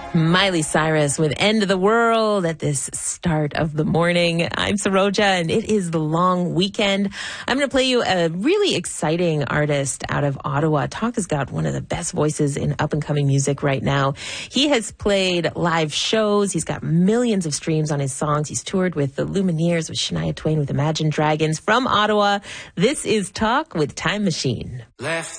Miley Cyrus with End of the World at this start of the morning. I'm Saroja, and it is the long weekend. I'm going to play you a really exciting artist out of Ottawa. Talk has got one of the best voices in up-and-coming music right now. He has played live shows. He's got millions of streams on his songs. He's toured with the Lumineers, with Shania Twain, with Imagine Dragons. From Ottawa, this is Talk with Time Machine. Left